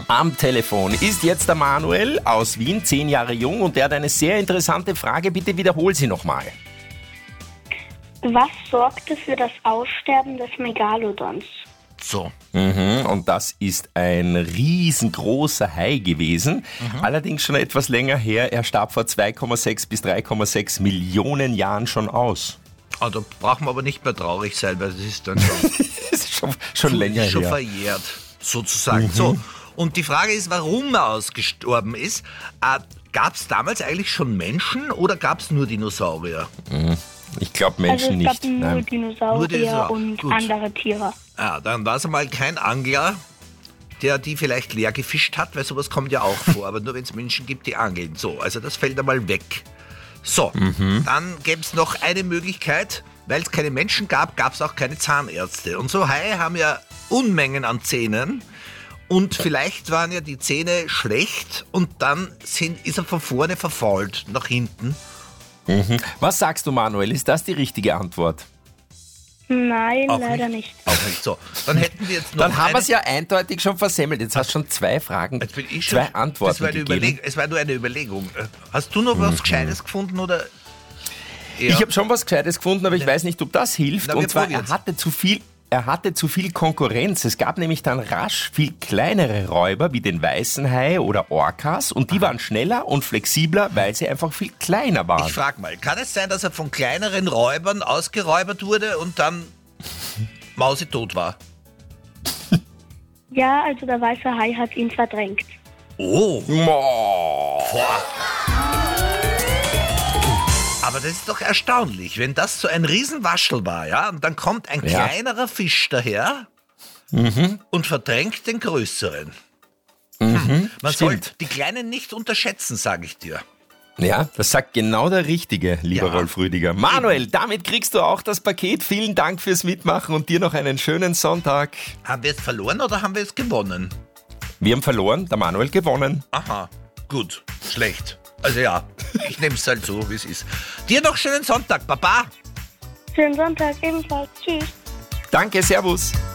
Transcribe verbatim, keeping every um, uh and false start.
Am Telefon ist jetzt der Manuel aus Wien, zehn Jahre jung, und der hat eine sehr interessante Frage. Bitte wiederhol sie nochmal. Was sorgte für das Aussterben des Megalodons? So. Mhm, und das ist ein riesengroßer Hai gewesen. Mhm. Allerdings schon etwas länger her. Er starb vor zwei Komma sechs bis drei Komma sechs Millionen Jahren schon aus. Ah, da brauchen wir aber nicht mehr traurig sein, weil das ist dann schon, Das ist schon, schon länger schon her. verjährt, sozusagen. Mhm. So. Und die Frage ist, warum er ausgestorben ist. Äh, gab es damals eigentlich schon Menschen oder gab es nur Dinosaurier? Ich glaube Menschen also es nicht. gab nur Nein. Dinosaurier, Nur Dinosaurier. und Gut. andere Tiere. Ja, dann war es einmal kein Angler, der die vielleicht leer gefischt hat, weil sowas kommt ja auch vor. Aber nur wenn es Menschen gibt, die angeln. So, also das fällt einmal weg. So, dann gäbe es noch eine Möglichkeit. Weil es keine Menschen gab, gab es auch keine Zahnärzte. Und so Haie haben ja Unmengen an Zähnen. Und vielleicht waren ja die Zähne schlecht und dann sind, ist er von vorne verfault, nach hinten. Was sagst du, Manuel? Ist das die richtige Antwort? Nein, Auch leider nicht. Auch nicht so. Dann hätten wir jetzt noch Dann haben eine, wir es ja eindeutig schon versemmelt. Jetzt hast du schon zwei Fragen, Jetzt bin ich schon, zwei Antworten das war eine gegeben. Überleg, es war nur eine Überlegung. Hast du noch was Gescheites gefunden oder? Ich habe schon was Gescheites gefunden, aber ich weiß nicht, ob das hilft. Na, wir Und zwar, er probieren's. hatte zu viel, er hatte zu viel Konkurrenz. Es gab nämlich dann rasch viel kleinere Räuber wie den weißen Hai oder Orcas, und die waren schneller und flexibler, weil sie einfach viel kleiner waren. Ich frage mal, kann es sein, dass er von kleineren Räubern ausgeräubert wurde und dann mausetot war? Ja, also der weiße Hai hat ihn verdrängt. Oh, Boah. aber das ist doch erstaunlich, wenn das so ein Riesenwaschel war, ja, und dann kommt ein Ja. kleinerer Fisch daher und verdrängt den größeren. Hm. Man soll stimmt. die Kleinen nicht unterschätzen, sage ich dir. Ja, das sagt genau der Richtige, lieber Ja. Rolf Rüdiger. Manuel, damit kriegst du auch das Paket. Vielen Dank fürs Mitmachen und dir noch einen schönen Sonntag. Haben wir jetzt verloren oder haben wir jetzt gewonnen? Wir haben verloren, der Manuel gewonnen. Aha, gut, schlecht. Also ja, ich nehme es halt so, wie es ist. Dir noch schönen Sonntag, Baba. Schönen Sonntag ebenfalls. Tschüss. Danke, servus.